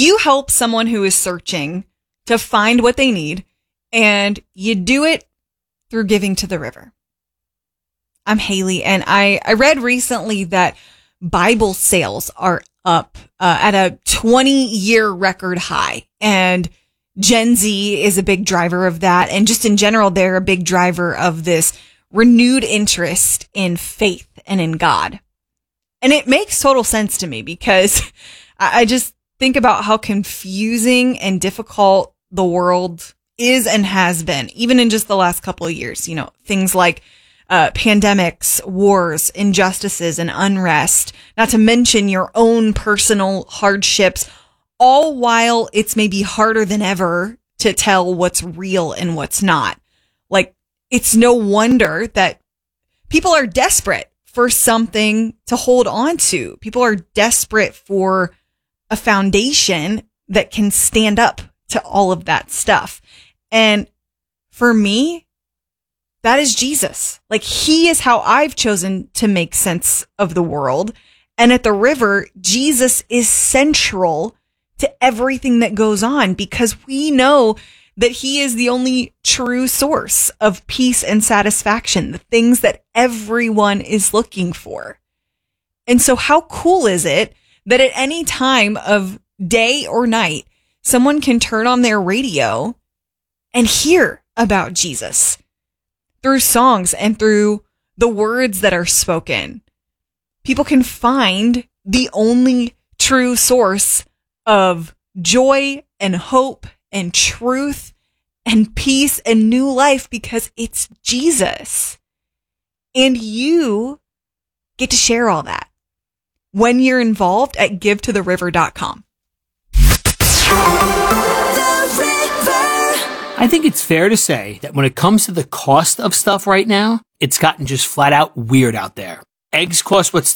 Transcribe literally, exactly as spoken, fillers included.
You help someone who is searching to find what they need, and you do it through giving to the river. I'm Haley, and I, I read recently that Bible sales are up uh, at a twenty-year record high, and Gen Z is a big driver of that. And just in general, they're a big driver of this renewed interest in faith and in God. And it makes total sense to me because I just think about how confusing and difficult the world is and has been, even in just the last couple of years. You know, things like uh, pandemics, wars, injustices, and unrest, not to mention your own personal hardships, all while it's maybe harder than ever to tell what's real and what's not. Like, it's no wonder that people are desperate for something to hold on to. People are desperate for a foundation that can stand up to all of that stuff. And for me, that is Jesus. Like, he is how I've chosen to make sense of the world. And at the river, Jesus is central to everything that goes on because we know that he is the only true source of peace and satisfaction, the things that everyone is looking for. And so how cool is it that at any time of day or night, someone can turn on their radio and hear about Jesus through songs and through the words that are spoken. People can find the only true source of joy and hope and truth and peace and new life because it's Jesus. And you get to share all that when you're involved at give to the river dot com. I think it's fair to say that when it comes to the cost of stuff right now, it's gotten just flat out weird out there. Eggs cost what